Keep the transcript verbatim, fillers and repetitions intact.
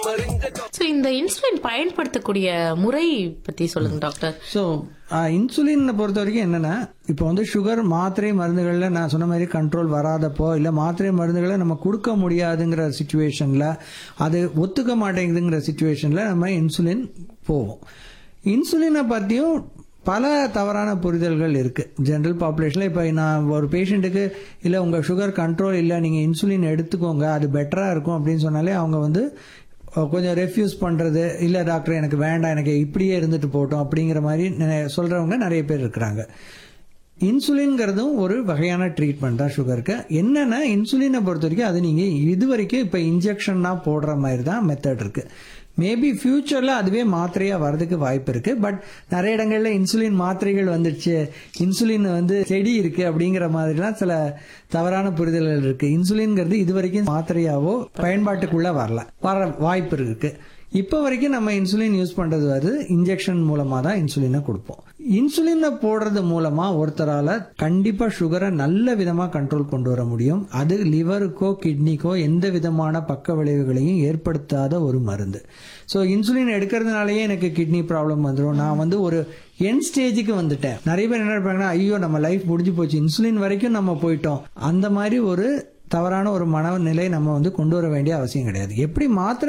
So, இந்த insulin பயன்படுத்தக்கூடிய முறை பத்தி சொல்லுங்க டாக்டர். ஸோ இன்சுலின் பொறுத்த வரைக்கும் என்னன்னா, இப்போ வந்து சுகர் மாத்திரை மருந்துகள்ல நான் சொன்ன மாதிரி கண்ட்ரோல் வராதப்போ இல்ல மாத்திரை மருந்துகளை நம்ம கொடுக்க முடியாதுங்கிற சுச்சுவேஷன்ல, அது ஒத்துக்க மாட்டேங்குதுங்கிற சுச்சுவேஷன்ல நம்ம இன்சுலின் போவோம். இன்சுலினை பத்தியும் பல தவறான புரிதல்கள் இருக்கு ஜெனரல் பாப்புலேஷன்ல. இப்ப நான் ஒரு பேஷண்ட்டுக்கு இல்ல உங்க சுகர் கண்ட்ரோல் இல்ல, நீங்க இன்சுலின் எடுத்துக்கோங்க, அது பெட்டரா இருக்கும் அப்படின்னு சொன்னாலே அவங்க வந்து கொஞ்சம் ரெஃப்யூஸ் பண்றது, இல்ல டாக்டர் எனக்கு வேண்டாம், எனக்கு இப்படியே இருந்துட்டு போட்டோம் அப்படிங்கிற மாதிரி சொல்றவங்க நிறைய பேர் இருக்கிறாங்க. இன்சுலின்ங்கிறதும் ஒரு வகையான ட்ரீட்மெண்ட் தான் சுகருக்கு. என்னன்னா இன்சுலினை பொறுத்த வரைக்கும் அது நீங்க இது வரைக்கும் இப்ப இன்ஜெக்ஷன்னா போடுற மாதிரி தான் மெத்தட் இருக்கு. மேபி ஃபியூச்சர்ல அதுவே மாத்திரையா வர்றதுக்கு வாய்ப்பு இருக்கு. பட் நிறைய இடங்கள்ல இன்சுலின் மாத்திரைகள் வந்துடுச்சு, இன்சுலின் வந்து செடி இருக்கு அப்படிங்கிற மாதிரிலாம் சில தவறான புரிதல்கள் இருக்கு. இன்சுலின்ங்கிறது இது வரைக்கும் மாத்திரையாவோ பயன்பாட்டுக்குள்ள வரல, வர வாய்ப்பு இருக்கு. இப்ப வரைக்கும் நம்ம இன்சுலின் யூஸ் பண்றது வந்து இன்ஜெக்ஷன் மூலமா தான் இன்சுலினை கொடுப்போம். இன்சுலினை போடுறது மூலமா ஒருத்தரால கண்டிப்பா சுகரை நல்ல விதமா கண்ட்ரோல் கொண்டு வர முடியும். அது லிவருக்கோ கிட்னிக்கோ எந்த விதமான பக்க விளைவுகளையும் ஏற்படுத்தாத ஒரு மருந்து. ஸோ இன்சுலின் எடுக்கிறதுனாலயே எனக்கு கிட்னி ப்ராப்ளம் வந்துடும், நான் வந்து ஒரு என் ஸ்டேஜுக்கு வந்துட்டேன். நிறைய பேர் என்ன நினைப்பாங்கன்னா, ஐயோ நம்ம லைஃப் முடிஞ்சு போச்சு, இன்சுலின் வரைக்கும் நம்ம போயிட்டோம். அந்த மாதிரி ஒரு தவறான ஒரு மனநிலை நம்ம வந்து கொண்டு வர வேண்டிய அவசியம் கிடையாது. எப்படி மாத்திரை